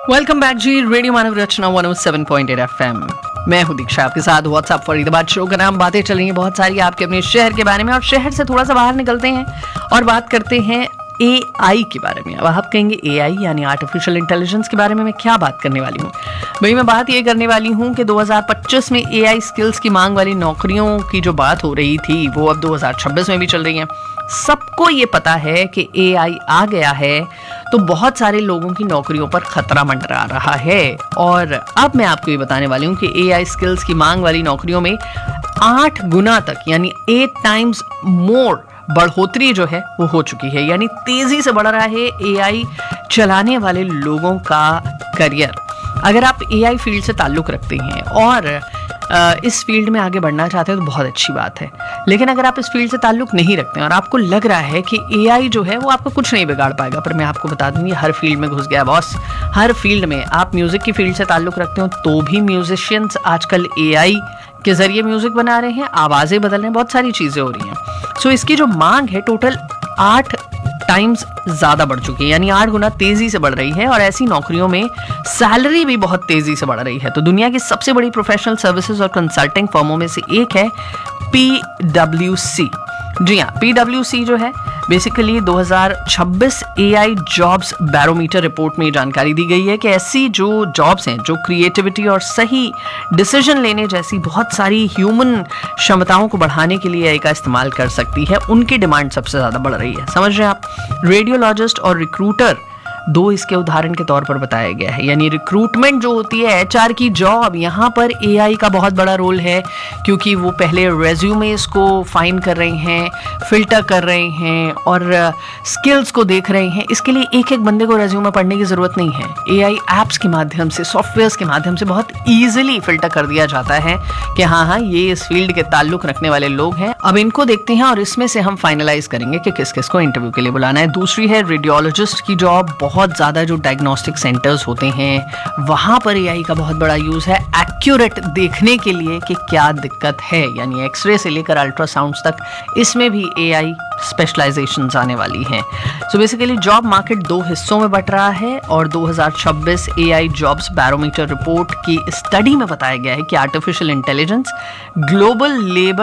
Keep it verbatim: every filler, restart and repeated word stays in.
Welcome back जी, radio मानव रचना one O seven point eight F M. मैं हूं दीक्षा आपके साथ। व्हाट्सएप फरीदाबाद शो का नाम बातें चल रही हैं बहुत सारी आपके अपने शहर के बारे में, और शहर से थोड़ा सा बाहर निकलते हैं और बात करते हैं ए आई के बारे में। अब आप कहेंगे ए आई यानी आर्टिफिशियल इंटेलिजेंस के बारे में मैं क्या बात करने वाली हूँ? भाई मैं बात ये करने वाली हूँ कि दो हज़ार पच्चीस में ए आई स्किल्स की मांग वाली नौकरियों की जो बात हो रही थी वो अब दो हज़ार छब्बीस में भी चल रही है। सबको ये पता है कि ए आई आ गया है तो बहुत सारे लोगों की नौकरियों पर खतरा मंडरा रहा है। और अब मैं आपको ये बताने वाली हूँ कि ए आई स्किल्स की मांग वाली नौकरियों में आठ गुना तक यानी एट टाइम्स मोर बढ़ोतरी जो है वो हो चुकी है, यानी तेजी से बढ़ रहा है ए आई चलाने वाले लोगों का करियर। अगर आप ए आई फील्ड से ताल्लुक़ रखते हैं और इस फील्ड में आगे बढ़ना चाहते हैं तो बहुत अच्छी बात है, लेकिन अगर आप इस फील्ड से ताल्लुक़ नहीं रखते हैं और आपको लग रहा है कि ए आई जो है वो आपको कुछ नहीं बिगाड़ पाएगा, पर मैं आपको बता दूंगी हर फील्ड में घुस गया बॉस। हर फील्ड में, आप म्यूज़िक की फील्ड से ताल्लुक़ रखते हो तो भी म्यूजिशियंस आजकल ए आई के ज़रिए म्यूज़िक बना रहे हैं, आवाज़ें बदल रहे हैं, बहुत सारी चीज़ें हो रही हैं। सो इसकी जो मांग है टोटल आठ टाइम्स ज़्यादा बढ़ चुकी है, यानी आठ गुना तेज़ी से बढ़ रही है, और ऐसी नौकरियों में सैलरी भी बहुत तेज़ी से बढ़ रही है। तो दुनिया की सबसे बड़ी प्रोफेशनल सर्विसेज और कंसल्टिंग फर्मों में से एक है पी डब्ल्यू सी। जी हाँ, पी डब्ल्यू सी जो है बेसिकली दो हज़ार छब्बीस ए आई जॉब्स बैरोमीटर रिपोर्ट में जानकारी दी गई है कि ऐसी जो जॉब्स हैं जो क्रिएटिविटी और सही डिसीजन लेने जैसी बहुत सारी ह्यूमन क्षमताओं को बढ़ाने के लिए ए आई का इस्तेमाल कर सकती है, उनकी डिमांड सबसे ज़्यादा बढ़ रही है। समझ रहे हैं आप? रेडियोलॉजिस्ट और रिक्रूटर दो इसके उदाहरण के तौर पर बताया गया है। यानी रिक्रूटमेंट जो होती है एच आर की जॉब, यहाँ पर ए आई का बहुत बड़ा रोल है, क्योंकि वो पहले रेज्यूमेस को फाइन कर रहे हैं, फिल्टर कर रहे हैं और स्किल्स को देख रहे हैं। इसके लिए एक एक बंदे को रेज्यूमे पढ़ने की ज़रूरत नहीं है। ए आई ऐप्स के माध्यम से, सॉफ्टवेयर्स के माध्यम से बहुत ईजिली फिल्टर कर दिया जाता है कि हाँ हाँ ये इस फील्ड के ताल्लुक़ रखने वाले लोग हैं। अब इनको देखते हैं और इसमें से हम फाइनलाइज करेंगे कि किस किस को इंटरव्यू के लिए बुलाना है। दूसरी है रेडियोलॉजिस्ट की जॉब। बहुत ज़्यादा जो डायग्नोस्टिक सेंटर्स होते हैं वहाँ पर ए आई का बहुत बड़ा यूज़ है, एक्यूरेट देखने के लिए कि क्या दिक्कत है, यानी एक्सरे से लेकर अल्ट्रासाउंड्स तक इसमें भी ए आई स्पेशलाइजेशंस आने वाली हैं। सो बेसिकली जॉब मार्केट दो हिस्सों में बट रहा है, और दो हज़ार छब्बीस ए आई जॉब्स बैरोमीटर रिपोर्ट की स्टडी में बताया गया है कि आर्टिफिशियल इंटेलिजेंस ग्लोबल लेबर